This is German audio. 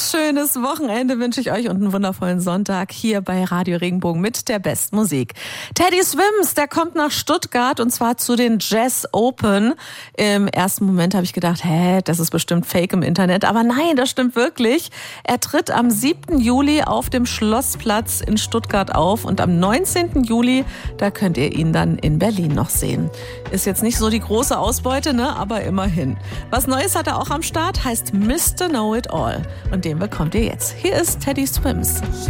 schönes Wochenende wünsche ich euch und einen wundervollen Sonntag hier bei Radio Regenbogen mit der Bestmusik. Teddy Swims, der kommt nach Stuttgart und zwar zu den Jazz Open. Im ersten Moment habe ich gedacht, das ist bestimmt Fake im Internet. Aber nein, das stimmt wirklich. Er tritt am 7. Juli auf dem Schlossplatz in Stuttgart auf und am 19. Juli, da könnt ihr ihn dann in Berlin noch sehen. Ist jetzt nicht so die große Ausbeute, ne? Aber immerhin. Was Neues hat er auch am Start, heißt Mr. Know It All. Und den bekommt ihr jetzt. Hier ist Teddy Swims.